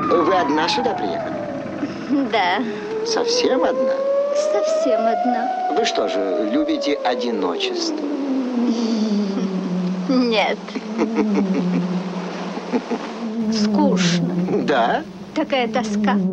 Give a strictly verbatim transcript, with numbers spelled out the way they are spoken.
Вы одна сюда приехали? Да. Совсем одна? Совсем одна. Вы что же, любите одиночество? Нет. Скучно. Да? Такая тоска.